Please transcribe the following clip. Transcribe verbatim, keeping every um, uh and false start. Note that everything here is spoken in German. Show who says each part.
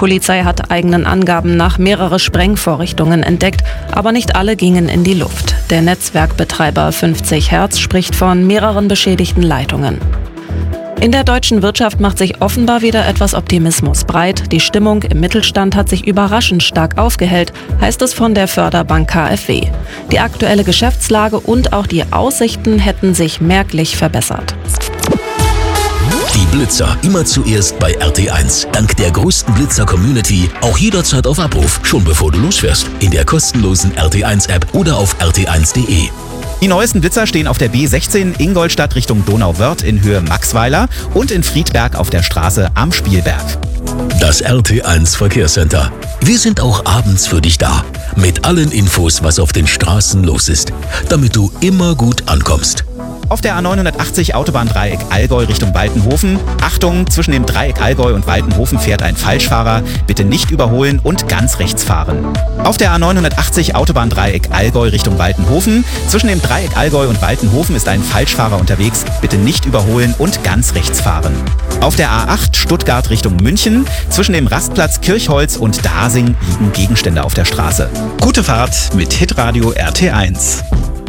Speaker 1: Polizei hat eigenen Angaben nach mehrere Sprengvorrichtungen entdeckt, aber nicht alle gingen in die Luft. Der Netzwerkbetreiber fünfzig Hertz spricht von mehreren beschädigten Leitungen. In der deutschen Wirtschaft macht sich offenbar wieder etwas Optimismus breit. Die Stimmung im Mittelstand hat sich überraschend stark aufgehellt, heißt es von der Förderbank K f W. Die aktuelle Geschäftslage und auch die Aussichten hätten sich merklich verbessert.
Speaker 2: Die Blitzer immer zuerst bei R T eins. Dank der größten Blitzer-Community auch jederzeit auf Abruf, schon bevor du losfährst. In der kostenlosen R T eins App oder auf r t eins punkt de.
Speaker 3: Die neuesten Blitzer stehen auf der B sechzehn Ingolstadt Richtung Donauwörth in Höhe Maxweiler und in Friedberg auf der Straße am Spielberg.
Speaker 2: Das R T eins Verkehrscenter. Wir sind auch abends für dich da. Mit allen Infos, was auf den Straßen los ist. Damit du immer gut ankommst.
Speaker 3: Auf der A neunhundertachtzig Autobahndreieck Allgäu Richtung Waltenhofen. Achtung, zwischen dem Dreieck Allgäu und Waltenhofen fährt ein Falschfahrer. Bitte nicht überholen und ganz rechts fahren. Auf der A neunhundertachtzig Autobahndreieck Allgäu Richtung Waltenhofen. Zwischen dem Dreieck Allgäu und Waltenhofen ist ein Falschfahrer unterwegs. Bitte nicht überholen und ganz rechts fahren. Auf der A acht Stuttgart Richtung München. Zwischen dem Rastplatz Kirchholz und Dasing liegen Gegenstände auf der Straße.
Speaker 4: Gute Fahrt mit Hitradio R T eins.